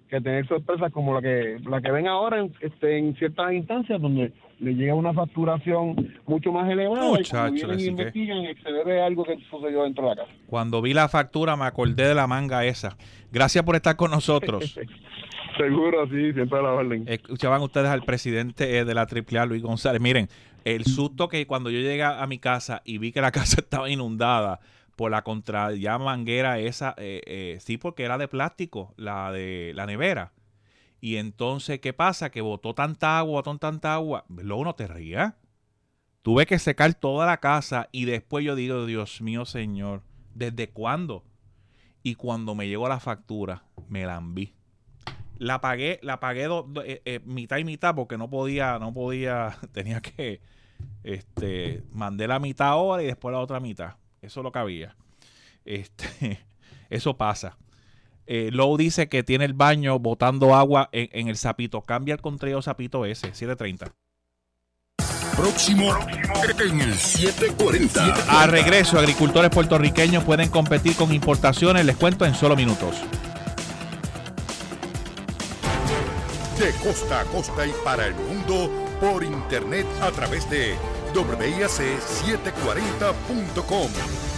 que tener sorpresas como la que ven ahora en ciertas instancias donde le llega una facturación mucho más elevada y cuando Muchacho, vienen y investigan excede de algo que sucedió dentro de la casa. cuando vi la factura me acordé de la manga esa. Gracias por estar con nosotros. Seguro, sí, siempre a la orden. Escuchaban ustedes al presidente de la AAA, Luis González. Miren, el susto que cuando yo llegué a mi casa y vi que la casa estaba inundada por la ya manguera esa, sí, porque era de plástico, la de la nevera. Y entonces, ¿qué pasa? Que botó tanta agua. Luego no te rías. Tuve que secar toda la casa y después yo digo, Dios mío, Señor, ¿desde cuándo? Y cuando me llegó la factura, me la enví. La pagué mitad y mitad porque no podía, tenía que, mandé la mitad ahora y después la otra mitad. Eso es lo que había. Eso pasa. Lowe dice que tiene el baño botando agua en el sapito. Cambia el contrario sapito ese, 730. Próximo en el 740. A regreso, agricultores puertorriqueños pueden competir con importaciones. Les cuento en solo minutos. De costa a costa y para el mundo por internet a través de WIAC740.com.